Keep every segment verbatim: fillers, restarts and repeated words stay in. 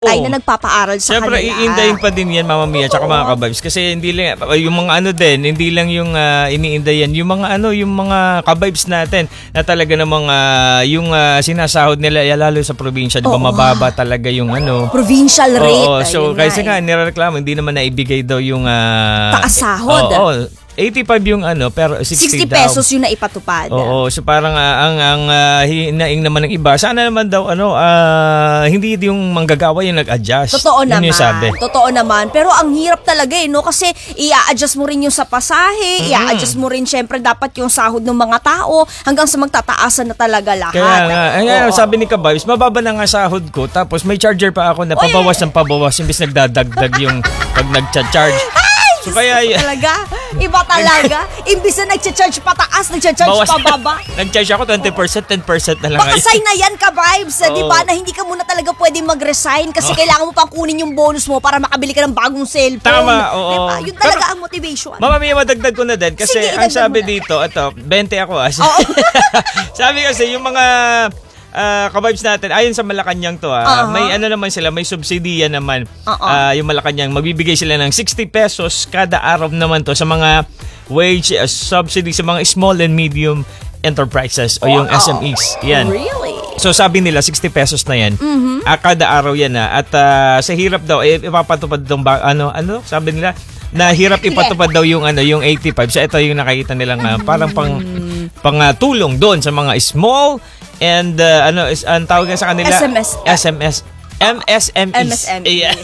Ay na nagpapaaral sa Siyempre, kanila. Siyempre, iindayin pa din yan, Mama Mia, tsaka mga ka-vibes. Kasi hindi lang, yung mga ano din, hindi lang yung uh, iniindayan, yung mga ano, yung mga ka-vibes natin, na talaga namang uh, yung uh, sinasahod nila, lalo sa probinsya, di ba, mababa talaga yung ano. Provincial rate. Oo, so, kasi nga, nirereklamo, hindi naman naibigay daw yung... Uh, taas sahod. Oo, oh, eighty-five yung ano, pero sixty, sixty daw. pesos yung naipatupad. Oo, so parang uh, ang ang uh, hinaing naman ng iba. Sana naman daw ano, uh, hindi yung manggagawa yung nag-adjust. Totoo yun naman. Yung sabi. Totoo naman. Pero ang hirap talaga eh, no? Kasi i-adjust mo rin yung sa pasahe, mm-hmm. i-adjust mo rin syempre dapat yung sahod ng mga tao hanggang sa magtataasan na talaga lahat. Kaya nga, eh, sabi ni Ka-Vibes, mababa na nga sahod ko, tapos may charger pa ako na pabawas ng pabawas, imbis nagdadagdag yung pag nag-charge. So kaya talaga, iba talaga. Imbis na nagcha-charge pataas, nagcha-charge pababa. Nag-charge ako twenty percent, ten percent na lang. Pakasay na yan, Ka-Vibes, oh. Di ba? Na hindi ka muna talaga pwede mag-resign kasi oh. kailangan mo pang kunin yung bonus mo para makabili ka ng bagong cellphone. Tama, oo. Diba? Yun talaga pero, ang motivation. Mama Mia, madagdag ko na din kasi sige, ang sabi dito, ito, twenty ako ah. Oh. Sabi kasi yung mga Uh, ka-vibes natin, ayon sa Malacanang to ah, uh-huh. may ano naman sila, may subsidiya naman. Uh-huh. Uh, yung Malacanang, magbibigay sila ng sixty pesos kada araw naman to sa mga wage uh, subsidy sa mga small and medium enterprises o yung oh, S M Es. Yan. Really? So sabi nila sixty pesos na yan. Mm-hmm. Uh, kada araw yan na. At uh, sa hirap daw, eh, ipapatupad daw ba, ano, ano, sabi nila, na hirap ipatupad daw yung ano, yung eighty-five. So ito yung nakikita nilang uh, parang pang pang uh, tulong doon sa mga small and uh, ano is ang tawag sa kanila S M S S M S M S M Es M S M Es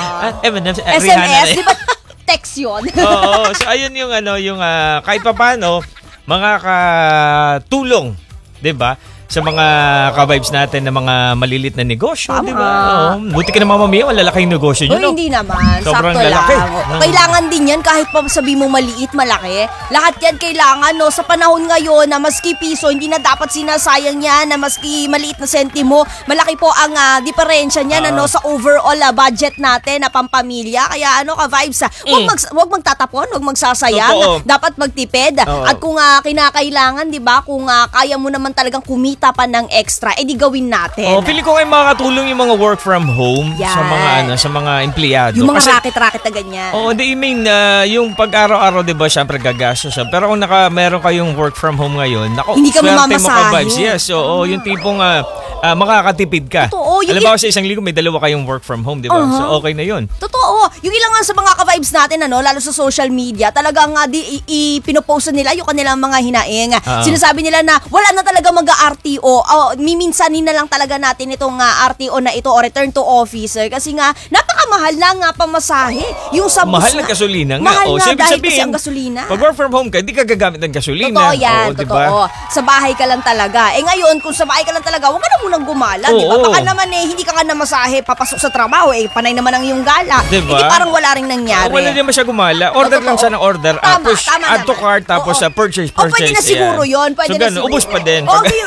S M S di ba text yun? Oo, so ayun yung ano yung uh, kahit papaano mga katulong, 'di ba? Sa mga ka-vibes natin na mga malilit na negosyo, di ba? Oh, buti ka na, Mama Mia, malalaking negosyo nyo, no? Hindi naman. Sobrang sakto lalaki. lang. Kailangan din yan kahit pa sabi mo maliit, malaki. Lahat yan kailangan, no? Sa panahon ngayon na maski piso, hindi na dapat sinasayang yan, na maski maliit na sentimo, malaki po ang uh, diferensya niyan, uh, ano, sa overall uh, budget natin na pampamilya. Kaya ano, ka-vibes, uh, huwag, mag, huwag magtatapon, huwag magsasayang. Totoo. Dapat magtipid. Uh, At kung uh, kinakailangan, di ba, kung uh, kaya mo naman talagang kumita pa ng extra, edi gawin natin. Oh, pili ko kayo makakatulong yung mga work from home yan. sa mga ano, sa mga empleyado. Yung mga racket-racket na ganyan. Oo, oh, I mean, uh, yung pag-araw-araw, di ba, syempre gagastos siya. Pero kung naka, meron kayong work from home ngayon, nako, hindi ka mamamasahe. Yes, so, oh, yung tipong uh, uh, makakatipid ka. Totoo. Alam mo, sa isang linggo, may dalawa kayong work from home, di ba? Uh-huh. So, okay na yun. Totoo. Yung ilang nga sa mga ka-vibes natin, ano, lalo sa social media, talagang uh, di, ipinopost nila yung kanilang mga hinaing. Uh-huh. Sinasabi nila na wala na talaga mag-R T O. Oh, miminsanin na lang talaga natin itong uh, R T O na ito o return to office kasi nga napakamahal na nga pamasahe. Yung sa bus mahal na gasolina nga. Mahal o, nga dahil sabihin, kasi ang gasolina. Pag work from home ka, hindi ka gagamit ng gasolina. Totoo yan, o, totoo. Diba? Sa bahay ka lang talaga. Eh ngayon, kung sa bahay ka lang talaga, huwag ka na munang gumala, oo, di ba? Baka naman eh, hindi ka nga namasahe, papasok sa trabaho, eh, panay naman ang iyong gala. Diba? Hindi parang wala rin nangyari. Oh, wala naman siya gumala. Order lang siya ng order. Tama, uh, push, tama add to cart, tapos oo. Uh, purchase, O, purchase. pwede na siguro yun. Pwede so, na ganun, siguro. ubos pa din. Okay.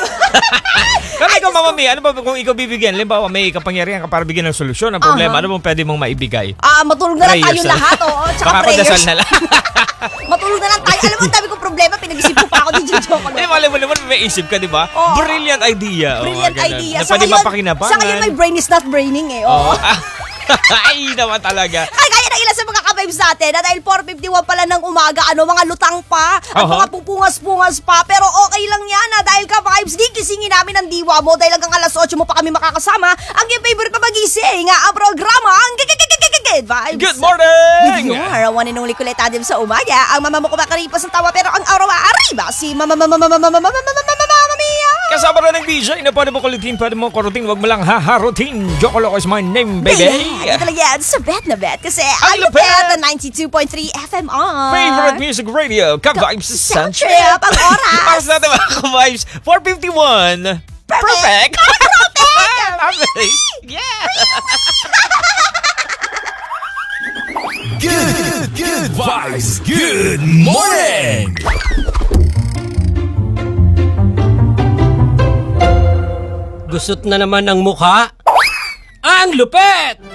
Kaya ikaw, Mama Mia, ano ba kung ikaw bibigyan? Limbawa, may kapangyarihan ka para bigyan ng solusyon ng problema. Uh-huh. Ano bang pwede mong maibigay? Ah, uh, matulog na lang tayong lahat, oo. Tsaka baka prayers. dasal na lang. Matulog na lang tayo. Alam mo, ang dami kong problema, pinag-isip ko pa ako, di joke ko. Eh, malay mo naman, may isip ka, di ba? Oh. Brilliant idea. Brilliant oh, idea. Na pwede mapakinabangan. Sa ngayon, my brain is not braining eh. Oo. Oh. Ay, naman talaga. Ay, kaya na ilan sa mga ka-vibes natin na dahil four fifty-one pala ng umaga, ano, mga lutang pa at uh-huh. mga pupungas-pungas pa. Pero okay lang yan na dahil ka-vibes, gigisingin namin ang diwa mo dahil hanggang alas otso mo pa kami makakasama. Ang yung favorite na magising, ang programa, ang Good Vibes. Good morning! With your one and only kulit Adam sa umaga. Ang mama mo kumakaripas ng tawa pero ang araw arriba si mama mama mama mama mama mama Mia. Kasama rin ng D J na pwede mo kulitin, pwede mo kurutin, wag mo lang haharutin. Jokolo is my name, baby. Ito lang yan, sa bet na bet kasi ang lupet na ninety-two point three F M on. Favorite music radio, Ka-Vibes Sound Trip. Ang oras. Oras natin mga Ka-Vibes, four fifty-one. Perfect! Perfect! Yeah! Good, good vibes, good morning! Gusot na naman ang mukha. Ang lupet!